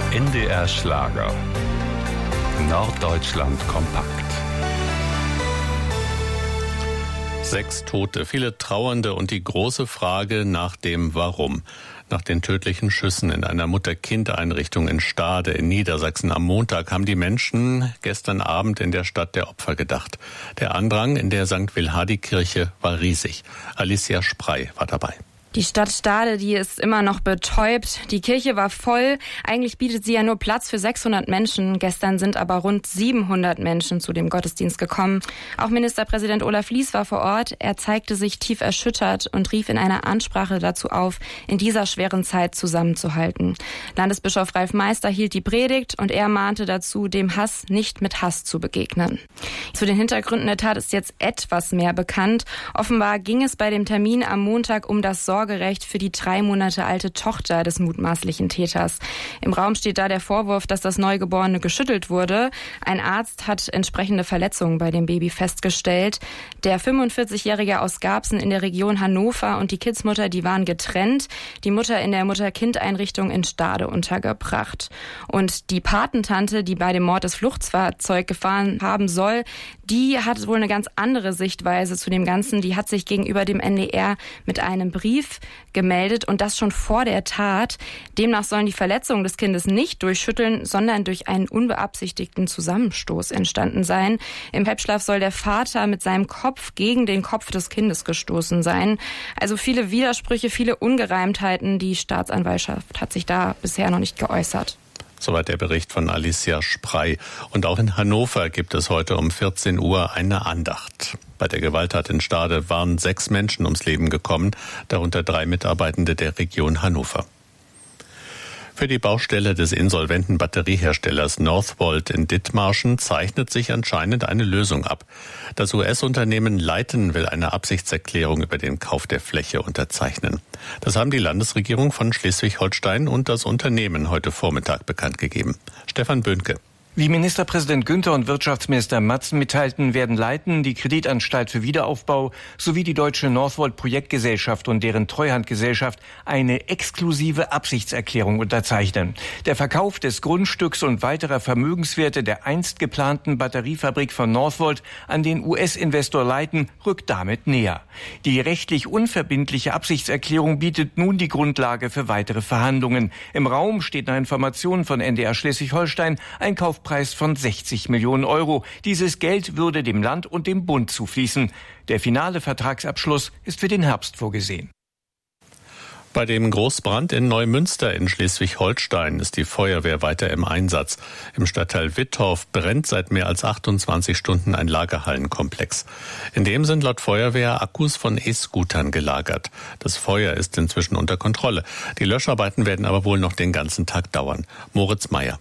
NDR Schlager. Norddeutschland kompakt. 6 Tote, viele Trauernde und die große Frage nach dem Warum. Nach den tödlichen Schüssen in einer Mutter-Kind-Einrichtung in Stade in Niedersachsen am Montag haben die Menschen gestern Abend in der Stadt der Opfer gedacht. Der Andrang in der St. Wilhardi-Kirche war riesig. Alicia Sprey war dabei. Die Stadt Stade, die ist immer noch betäubt. Die Kirche war voll. Eigentlich bietet sie ja nur Platz für 600 Menschen. Gestern sind aber rund 700 Menschen zu dem Gottesdienst gekommen. Auch Ministerpräsident Olaf Lies war vor Ort. Er zeigte sich tief erschüttert und rief in einer Ansprache dazu auf, in dieser schweren Zeit zusammenzuhalten. Landesbischof Ralf Meister hielt die Predigt und er mahnte dazu, dem Hass nicht mit Hass zu begegnen. Zu den Hintergründen der Tat ist jetzt etwas mehr bekannt. Offenbar ging es bei dem Termin am Montag um das Sorgerecht für die 3 Monate alte Tochter des mutmaßlichen Täters. Im Raum steht da der Vorwurf, dass das Neugeborene geschüttelt wurde. Ein Arzt hat entsprechende Verletzungen bei dem Baby festgestellt. Der 45-Jährige aus Garbsen in der Region Hannover und die Kindsmutter, die waren getrennt. Die Mutter in der Mutter-Kind-Einrichtung in Stade untergebracht. Und die Patentante, die bei dem Mord das Fluchtfahrzeug gefahren haben soll, die hat wohl eine ganz andere Sichtweise zu dem Ganzen. Die hat sich gegenüber dem NDR mit einem Brief gemeldet und das schon vor der Tat. Demnach sollen die Verletzungen des Kindes nicht durch Schütteln, sondern durch einen unbeabsichtigten Zusammenstoß entstanden sein. Im Halbschlaf soll der Vater mit seinem Kopf gegen den Kopf des Kindes gestoßen sein. Also viele Widersprüche, viele Ungereimtheiten. Die Staatsanwaltschaft hat sich da bisher noch nicht geäußert. Soweit der Bericht von Alicia Sprey. Und auch in Hannover gibt es heute um 14 Uhr eine Andacht. Bei der Gewalttat in Stade waren 6 Menschen ums Leben gekommen, darunter 3 Mitarbeitende der Region Hannover. Für die Baustelle des insolventen Batterieherstellers Northvolt in Dithmarschen zeichnet sich anscheinend eine Lösung ab. Das US-Unternehmen Leiten will eine Absichtserklärung über den Kauf der Fläche unterzeichnen. Das haben die Landesregierung von Schleswig-Holstein und das Unternehmen heute Vormittag bekannt gegeben. Stefan Böhnke. Wie Ministerpräsident Günther und Wirtschaftsminister Matzen mitteilten, werden Leiten, die Kreditanstalt für Wiederaufbau sowie die deutsche Northvolt Projektgesellschaft und deren Treuhandgesellschaft eine exklusive Absichtserklärung unterzeichnen. Der Verkauf des Grundstücks und weiterer Vermögenswerte der einst geplanten Batteriefabrik von Northvolt an den US-Investor Leiten rückt damit näher. Die rechtlich unverbindliche Absichtserklärung bietet nun die Grundlage für weitere Verhandlungen. Im Raum steht nach Informationen von NDR Schleswig-Holstein ein Kaufpreis von 60 Millionen Euro. Dieses Geld würde dem Land und dem Bund zufließen. Der finale Vertragsabschluss ist für den Herbst vorgesehen. Bei dem Großbrand in Neumünster in Schleswig-Holstein ist die Feuerwehr weiter im Einsatz. Im Stadtteil Wittorf brennt seit mehr als 28 Stunden ein Lagerhallenkomplex. In dem sind laut Feuerwehr Akkus von E-Scootern gelagert. Das Feuer ist inzwischen unter Kontrolle. Die Löscharbeiten werden aber wohl noch den ganzen Tag dauern. Moritz Meyer.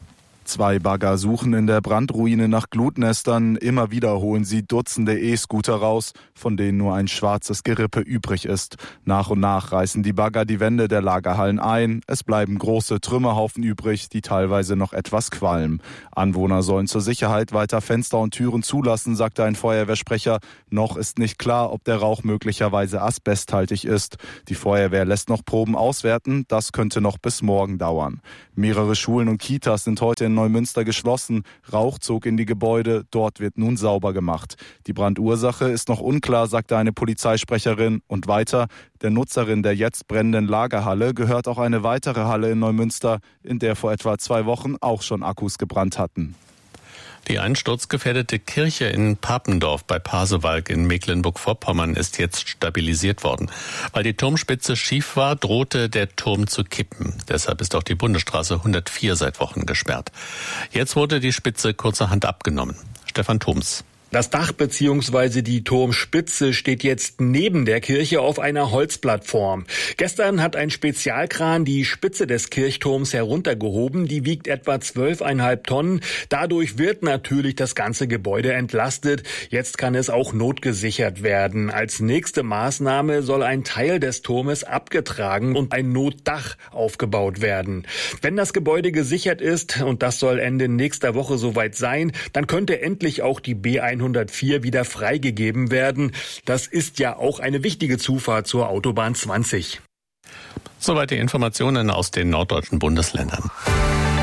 2 Bagger suchen in der Brandruine nach Glutnestern. Immer wieder holen sie Dutzende E-Scooter raus, von denen nur ein schwarzes Gerippe übrig ist. Nach und nach reißen die Bagger die Wände der Lagerhallen ein. Es bleiben große Trümmerhaufen übrig, die teilweise noch etwas qualmen. Anwohner sollen zur Sicherheit weiter Fenster und Türen zulassen, sagte ein Feuerwehrsprecher. Noch ist nicht klar, ob der Rauch möglicherweise asbesthaltig ist. Die Feuerwehr lässt noch Proben auswerten. Das könnte noch bis morgen dauern. Mehrere Schulen und Kitas sind heute in Neumünster geschlossen. Rauch zog in die Gebäude. Dort wird nun sauber gemacht. Die Brandursache ist noch unklar, sagte eine Polizeisprecherin. Und weiter, der Nutzerin der jetzt brennenden Lagerhalle gehört auch eine weitere Halle in Neumünster, in der vor etwa 2 Wochen auch schon Akkus gebrannt hatten. Die einsturzgefährdete Kirche in Papendorf bei Pasewalk in Mecklenburg-Vorpommern ist jetzt stabilisiert worden. Weil die Turmspitze schief war, drohte der Turm zu kippen. Deshalb ist auch die Bundesstraße 104 seit Wochen gesperrt. Jetzt wurde die Spitze kurzerhand abgenommen. Stefan Thoms. Das Dach bzw. die Turmspitze steht jetzt neben der Kirche auf einer Holzplattform. Gestern hat ein Spezialkran die Spitze des Kirchturms heruntergehoben. Die wiegt etwa 12,5 Tonnen. Dadurch wird natürlich das ganze Gebäude entlastet. Jetzt kann es auch notgesichert werden. Als nächste Maßnahme soll ein Teil des Turmes abgetragen und ein Notdach aufgebaut werden. Wenn das Gebäude gesichert ist, und das soll Ende nächster Woche soweit sein, dann könnte endlich auch die B104 wieder freigegeben werden. Das ist ja auch eine wichtige Zufahrt zur Autobahn 20. Soweit die Informationen aus den norddeutschen Bundesländern.